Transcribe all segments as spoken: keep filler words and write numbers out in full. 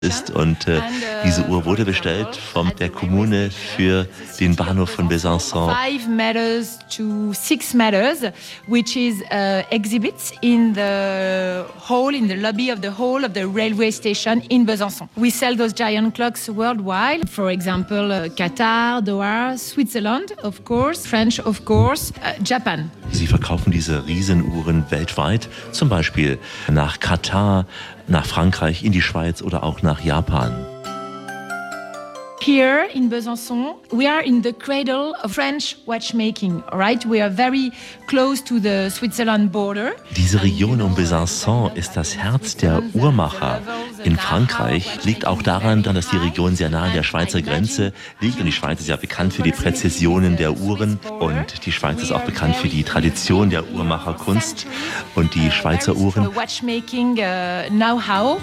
ist und äh, diese Uhr wurde bestellt von der Kommune für den Bahnhof von Besançon. Five meters to six meters, which is uh, exhibits in the hall, in the lobby of the hall of the railway station in Besançon. We sell those giant clocks worldwide. For example, uh, Qatar, Doha, Switzerland, of course, French, of course, uh, Japan. Sie verkaufen diese Riesenuhren weltweit, zum Beispiel nach Katar, nach Frankreich, in die Schweiz oder auch nach Japan. Here in Besançon, we are in the cradle of French watchmaking, right? We are very close to the Switzerland border. Diese Region um Besançon ist das Herz der Uhrmacher in Frankreich. Liegt auch daran, dass die Region sehr nah an der Schweizer Grenze liegt. Und die Schweiz ist ja bekannt für die Präzisionen der Uhren. Und die Schweiz ist auch bekannt für die Tradition der Uhrmacherkunst und die Schweizer Uhren. Watchmaking uh, know-how.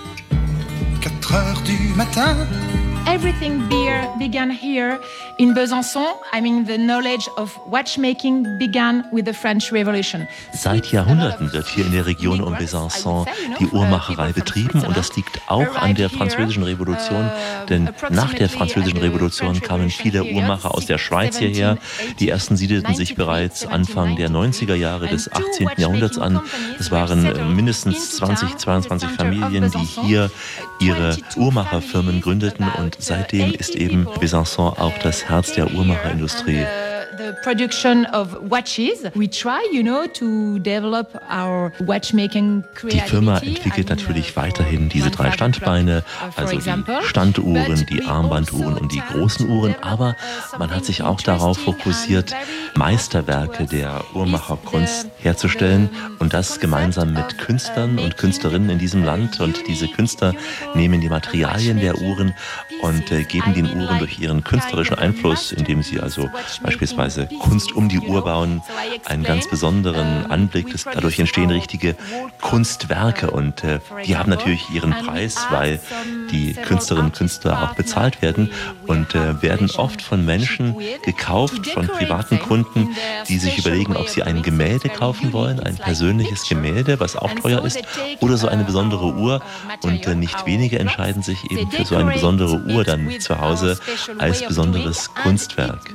quatre heures du matin. Everything beer began here in Besançon. I mean, the knowledge of watchmaking began with the French Revolution. Seit Jahrhunderten wird hier in der Region um Besançon die Uhrmacherei betrieben und das liegt auch an der Französischen Revolution, denn nach der Französischen Revolution kamen viele Uhrmacher aus der Schweiz hierher. Die ersten siedelten sich bereits Anfang der neunziger Jahre des achtzehnten Jahrhunderts an. Es waren mindestens zwanzig, zweiundzwanzig Familien, die hier ihre Uhrmacherfirmen gründeten und seitdem ist eben Besançon auch das Herz der Uhrmacherindustrie. The production of watches. We try, you know, to develop our watchmaking creativity. Die Firma entwickelt natürlich weiterhin diese drei Standbeine, also die Standuhren, die Armbanduhren und die großen Uhren, aber man hat sich auch darauf fokussiert, Meisterwerke der Uhrmacherkunst herzustellen und das gemeinsam mit Künstlern und Künstlerinnen in diesem Land. Und diese Künstler nehmen die Materialien der Uhren und äh, geben den Uhren durch ihren künstlerischen Einfluss, indem sie also beispielsweise Kunst um die Uhr bauen, einen ganz besonderen Anblick. Dadurch entstehen richtige Kunstwerke und äh, die haben natürlich ihren Preis, weil die Künstlerinnen und Künstler auch bezahlt werden und äh, werden oft von Menschen gekauft, von privaten Kunden, die sich überlegen, ob sie ein Gemälde kaufen wollen, ein persönliches Gemälde, was auch teuer ist, oder so eine besondere Uhr. Und äh, nicht wenige entscheiden sich eben für so eine besondere Uhr dann zu Hause als besonderes Kunstwerk.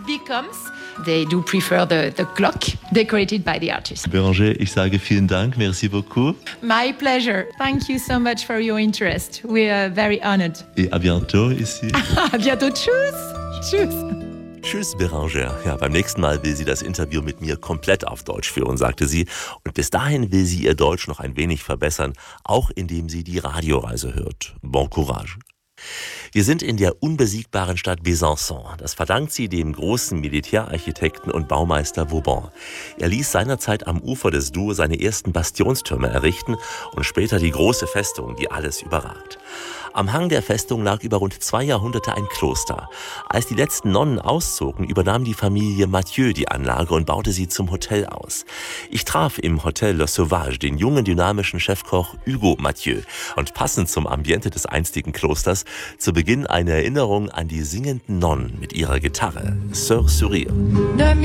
They do prefer the, the clock decorated by the artist. Béranger, ich sage vielen Dank, merci beaucoup. My pleasure. Thank you so much for your interest. We are very honored. Et à bientôt ici. À bientôt, tschüss. Tschüss. Tschüss, Béranger. Ja, beim nächsten Mal will sie das Interview mit mir komplett auf Deutsch führen, sagte sie. Und bis dahin will sie ihr Deutsch noch ein wenig verbessern, auch indem sie die Radioreise hört. Bon courage. Wir sind in der unbesiegbaren Stadt Besançon. Das verdankt sie dem großen Militärarchitekten und Baumeister Vauban. Er ließ seinerzeit am Ufer des Doubs seine ersten Bastionstürme errichten und später die große Festung, die alles überragt. Am Hang der Festung lag über rund zwei Jahrhunderte ein Kloster. Als die letzten Nonnen auszogen, übernahm die Familie Mathieu die Anlage und baute sie zum Hotel aus. Ich traf im Hotel Le Sauvage den jungen, dynamischen Chefkoch Hugo Mathieu. Und passend zum Ambiente des einstigen Klosters zu Beginn eine Erinnerung an die singenden Nonnen mit ihrer Gitarre, Sœur Sourire.